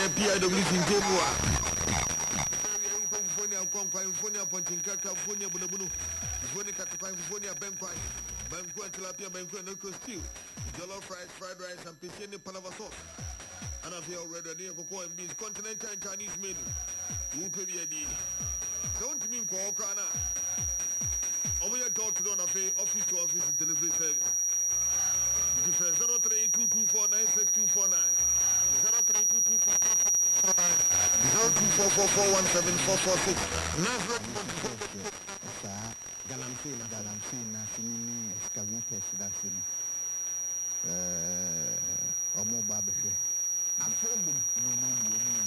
PIWC in Temua. Fonia Pontincata, Fonia Bunabunu, Fonia Catapine, Fonia Benquai, Banqua Tilapia, Banqua, no stew, jollof rice, fried rice, and piscine Panama sauce. And I feel already cocoa and beans, continental and Chinese menu. Who could be a D? Don't mean Kokana. Over your door to do office to office delivery service. 0322496249 Galamsina, Sinini, Scavites, Dasin, Omo Babe. A form of